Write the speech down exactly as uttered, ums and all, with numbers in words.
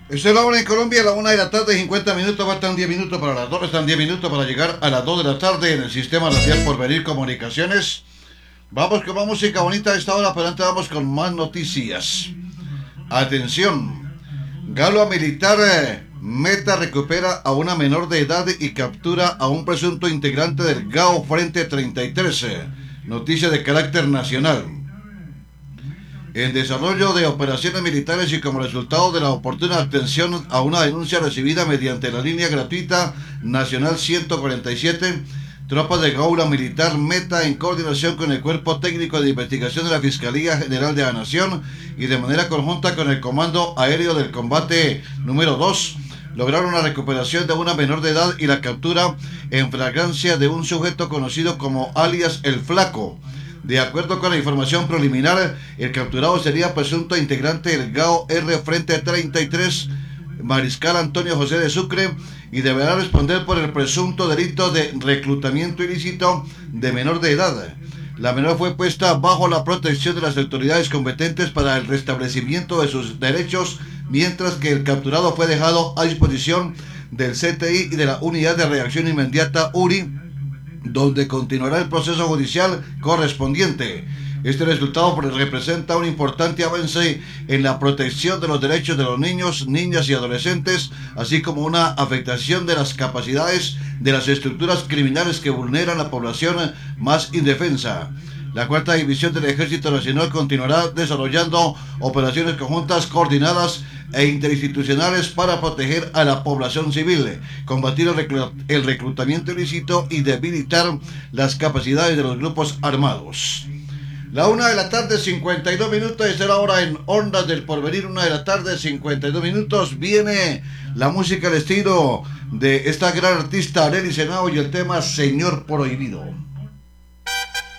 Esta es la una en Colombia, la una de la tarde, cincuenta minutos, faltan diez minutos para las dos, están diez minutos para llegar a las dos de la tarde en el sistema radial Porvenir Comunicaciones. Vamos con más música bonita a esta hora, pero antes vamos con más noticias. Atención, Galo Militar eh, Meta recupera a una menor de edad y captura a un presunto integrante del G A O Frente treinta y tres. Eh, noticia de carácter nacional. En desarrollo de operaciones militares y como resultado de la oportuna atención a una denuncia recibida mediante la línea gratuita nacional ciento cuarenta y siete, tropas de Gaula Militar Meta, en coordinación con el Cuerpo Técnico de Investigación de la Fiscalía General de la Nación y de manera conjunta con el Comando Aéreo del Combate número dos, lograron la recuperación de una menor de edad y la captura en flagrancia de un sujeto conocido como alias El Flaco. De acuerdo con la información preliminar, el capturado sería presunto integrante del G A O R Frente treinta y tres, Mariscal Antonio José de Sucre, y deberá responder por el presunto delito de reclutamiento ilícito de menor de edad. La menor fue puesta bajo la protección de las autoridades competentes para el restablecimiento de sus derechos, mientras que el capturado fue dejado a disposición del C T I y de la Unidad de Reacción Inmediata U R I, donde continuará el proceso judicial correspondiente. Este resultado representa un importante avance en la protección de los derechos de los niños, niñas y adolescentes, así como una afectación de las capacidades de las estructuras criminales que vulneran la población más indefensa. La Cuarta División del Ejército Nacional continuará desarrollando operaciones conjuntas coordinadas e interinstitucionales para proteger a la población civil, combatir el, reclut el reclutamiento ilícito y debilitar las capacidades de los grupos armados. La una de la tarde, cincuenta y dos minutos, es la hora en Ondas del Porvenir, una de la tarde, cincuenta y dos minutos. Viene la música al estilo de esta gran artista Arely Senao y el tema Señor Prohibido.